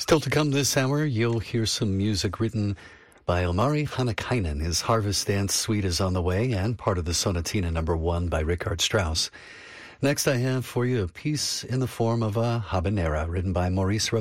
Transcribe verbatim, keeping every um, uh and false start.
Still to come this hour, you'll hear some music written by Omari Hanakainen. His Harvest Dance Suite is on the way, and part of the Sonatina number one by Richard Strauss. Next, I have for you a piece in the form of a habanera written by Maurice Ravel.